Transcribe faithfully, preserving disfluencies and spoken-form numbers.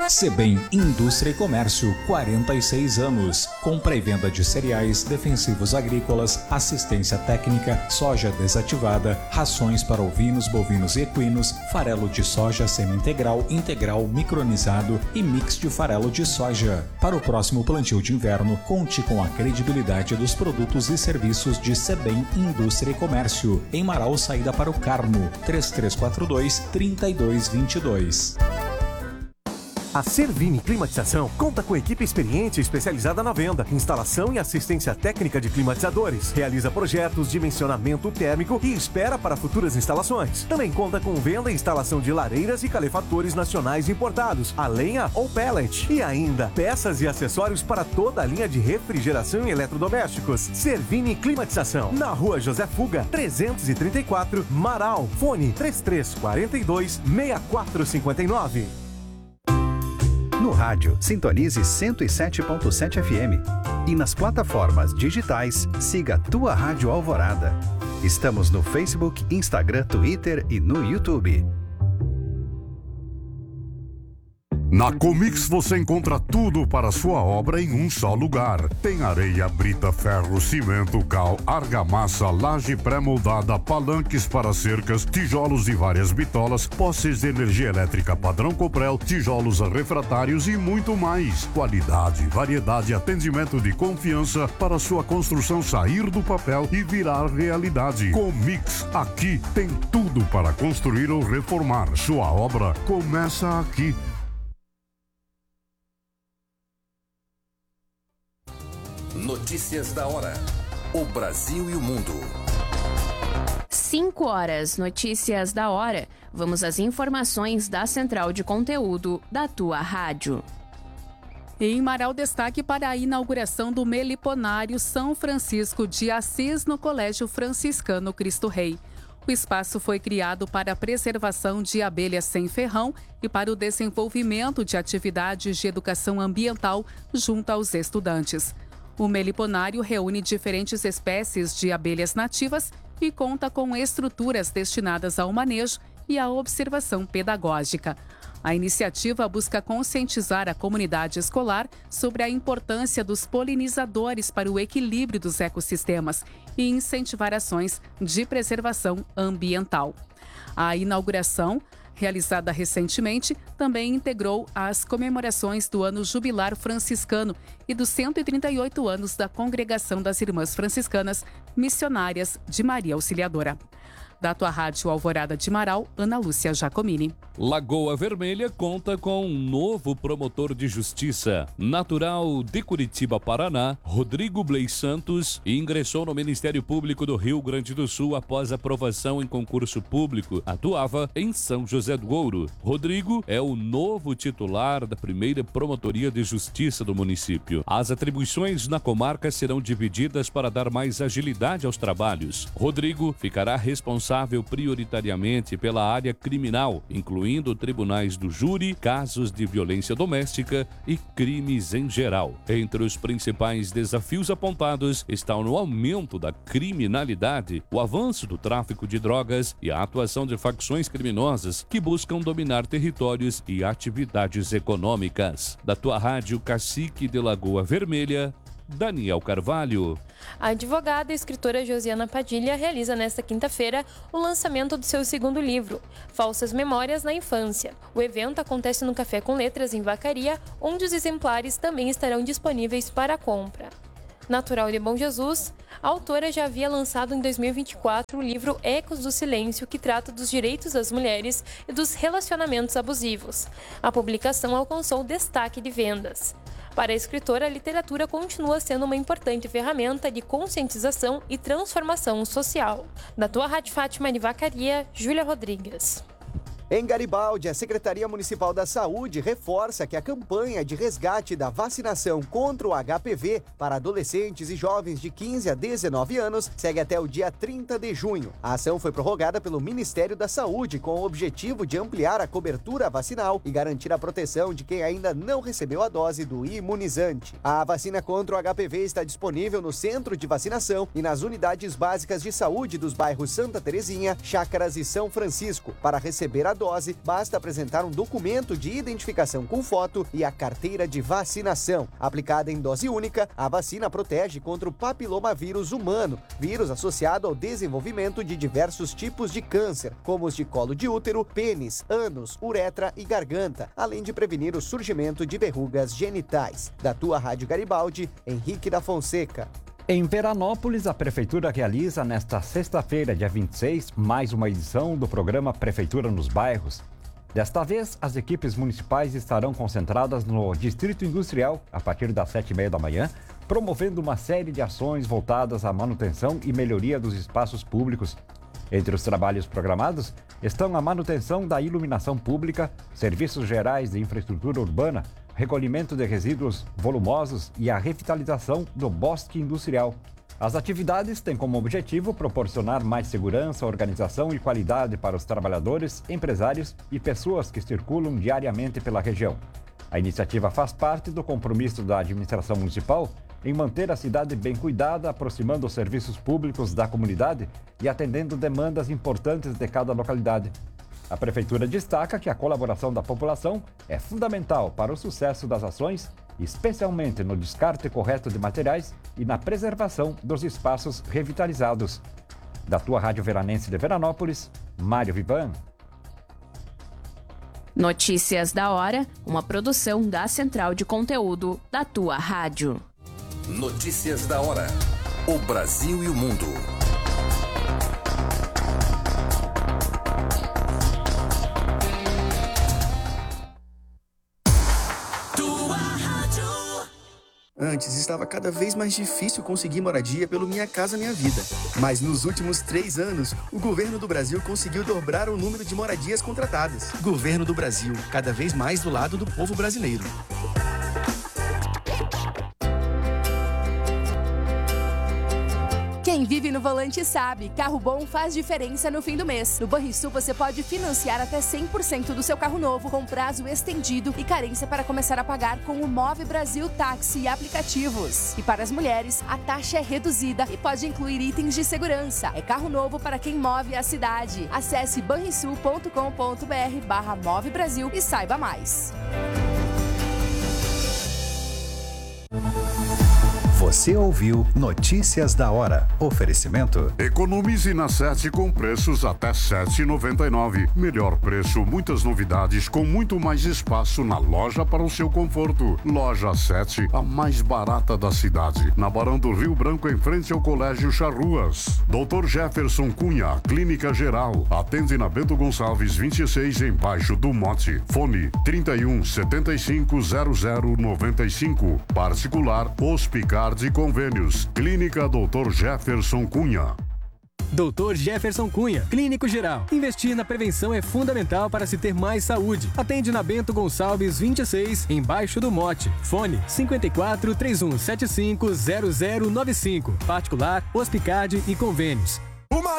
Sebem Indústria e Comércio, quarenta e seis anos. Compra e venda de cereais, defensivos agrícolas, assistência técnica, soja desativada, rações para ovinos, bovinos e equinos, farelo de soja semi-integral, integral, micronizado e mix de farelo de soja. Para o próximo plantio de inverno, conte com a credibilidade dos produtos e serviços de Sebem Indústria e Comércio. Em Marau, saída para o Carmo, três três quatro dois, três dois dois dois. A Servini Climatização conta com equipe experiente e especializada na venda, instalação e assistência técnica de climatizadores. Realiza projetos, dimensionamento térmico e espera para futuras instalações. Também conta com venda e instalação de lareiras e calefatores nacionais importados, a lenha ou pellet. E ainda, peças e acessórios para toda a linha de refrigeração e eletrodomésticos. Servini Climatização, na Rua José Fuga, trezentos e trinta e quatro, Marau. Fone três três quatro dois, seis quatro cinco nove. No rádio, sintonize cento e sete ponto sete F M. E nas plataformas digitais, siga Tua Rádio Alvorada. Estamos no Facebook, Instagram, Twitter e no YouTube. Na Comix você encontra tudo para sua obra em um só lugar. Tem areia, brita, ferro, cimento, cal, argamassa, laje pré-moldada, palanques para cercas, tijolos e várias bitolas, postes de energia elétrica padrão Coprel, tijolos refratários e muito mais. Qualidade, variedade e atendimento de confiança para sua construção sair do papel e virar realidade. Comix, aqui tem tudo para construir ou reformar. Sua obra começa aqui. Notícias da hora. O Brasil e o mundo. cinco horas, notícias da hora. Vamos às informações da Central de Conteúdo da Tua Rádio. Em Marau, destaque para a inauguração do Meliponário São Francisco de Assis no Colégio Franciscano Cristo Rei. O espaço foi criado para a preservação de abelhas sem ferrão e para o desenvolvimento de atividades de educação ambiental junto aos estudantes. O meliponário reúne diferentes espécies de abelhas nativas e conta com estruturas destinadas ao manejo e à observação pedagógica. A iniciativa busca conscientizar a comunidade escolar sobre a importância dos polinizadores para o equilíbrio dos ecossistemas e incentivar ações de preservação ambiental. A inauguração, realizada recentemente, também integrou as comemorações do Ano Jubilar Franciscano e dos cento e trinta e oito anos da Congregação das Irmãs Franciscanas Missionárias de Maria Auxiliadora. Da Tua Rádio Alvorada de Marau, Ana Lúcia Giacomini. Lagoa Vermelha conta com um novo promotor de justiça. Natural de Curitiba, Paraná, Rodrigo Bleis Santos ingressou no Ministério Público do Rio Grande do Sul após aprovação em concurso público. Atuava em São José do Ouro. Rodrigo é o novo titular da primeira Promotoria de Justiça do município. As atribuições na comarca serão divididas para dar mais agilidade aos trabalhos. Rodrigo ficará responsável prioritariamente pela área criminal, incluindo tribunais do júri, casos de violência doméstica e crimes em geral. Entre os principais desafios apontados estão no aumento da criminalidade, o avanço do tráfico de drogas e a atuação de facções criminosas que buscam dominar territórios e atividades econômicas. Da Tua Rádio Cacique de Lagoa Vermelha, Daniel Carvalho. A advogada e escritora Josiana Padilha realiza nesta quinta-feira o lançamento do seu segundo livro, Falsas Memórias na Infância. O evento acontece no Café com Letras, em Vacaria, onde os exemplares também estarão disponíveis para compra. Natural de Bom Jesus, a autora já havia lançado em dois mil e vinte e quatro o livro Ecos do Silêncio, que trata dos direitos das mulheres e dos relacionamentos abusivos. A publicação alcançou destaque de vendas. Para a escritora, a literatura continua sendo uma importante ferramenta de conscientização e transformação social. Da Tua Rádio Fátima de Vacaria, Júlia Rodrigues. Em Garibaldi, a Secretaria Municipal da Saúde reforça que a campanha de resgate da vacinação contra o H P V para adolescentes e jovens de quinze a dezenove anos segue até o dia trinta de junho. A ação foi prorrogada pelo Ministério da Saúde com o objetivo de ampliar a cobertura vacinal e garantir a proteção de quem ainda não recebeu a dose do imunizante. A vacina contra o H P V está disponível no Centro de Vacinação e nas unidades básicas de saúde dos bairros Santa Terezinha, Chácaras e São Francisco. Para receber a dose, basta apresentar um documento de identificação com foto e a carteira de vacinação. Aplicada em dose única, a vacina protege contra o papilomavírus humano, vírus associado ao desenvolvimento de diversos tipos de câncer, como os de colo de útero, pênis, ânus, uretra e garganta, além de prevenir o surgimento de verrugas genitais. Da tua Rádio Garibaldi, Henrique da Fonseca. Em Veranópolis, a Prefeitura realiza nesta sexta-feira, dia vinte e seis, mais uma edição do programa Prefeitura nos Bairros. Desta vez, as equipes municipais estarão concentradas no Distrito Industrial a partir das sete e meia da manhã, promovendo uma série de ações voltadas à manutenção e melhoria dos espaços públicos. Entre os trabalhos programados estão a manutenção da iluminação pública, serviços gerais de infraestrutura urbana, recolhimento de resíduos volumosos e a revitalização do bosque industrial. As atividades têm como objetivo proporcionar mais segurança, organização e qualidade para os trabalhadores, empresários e pessoas que circulam diariamente pela região. A iniciativa faz parte do compromisso da administração municipal em manter a cidade bem cuidada, aproximando os serviços públicos da comunidade e atendendo demandas importantes de cada localidade. A Prefeitura destaca que a colaboração da população é fundamental para o sucesso das ações, especialmente no descarte correto de materiais e na preservação dos espaços revitalizados. Da tua Rádio Veranense de Veranópolis, Mário Vivan. Notícias da hora, uma produção da Central de Conteúdo da tua rádio. Notícias da hora. O Brasil e o mundo. Antes estava cada vez mais difícil conseguir moradia pelo Minha Casa Minha Vida. Mas nos últimos três anos, o governo do Brasil conseguiu dobrar o número de moradias contratadas. Governo do Brasil, cada vez mais do lado do povo brasileiro. Quem vive no volante sabe, carro bom faz diferença no fim do mês. No Banrisul você pode financiar até cem por cento do seu carro novo com prazo estendido e carência para começar a pagar com o Move Brasil Táxi e aplicativos. E para as mulheres, a taxa é reduzida e pode incluir itens de segurança. É carro novo para quem move a cidade. Acesse banrisul ponto com ponto br barra Move Brasil e saiba mais. Você ouviu Notícias da Hora. Oferecimento. Economize na Sete com preços até sete reais e noventa e nove centavos. Melhor preço, muitas novidades com muito mais espaço na loja para o seu conforto. Loja Sete, a mais barata da cidade. Na Barão do Rio Branco, em frente ao Colégio Charruas. doutor Jefferson Cunha, Clínica Geral. Atende na Bento Gonçalves vinte e seis, embaixo do Mote. Fone trinta e um, setenta e cinco, zero zero noventa e cinco. Particular, Hospicar de Convênios. Clínica doutor Jefferson Cunha. doutor Jefferson Cunha, Clínico Geral. Investir na prevenção é fundamental para se ter mais saúde. Atende na Bento Gonçalves vinte e seis, embaixo do Mote. Fone cinquenta e quatro, trinta e um, setenta e cinco, zero zero noventa e cinco. Particular, Hospicard e Convênios.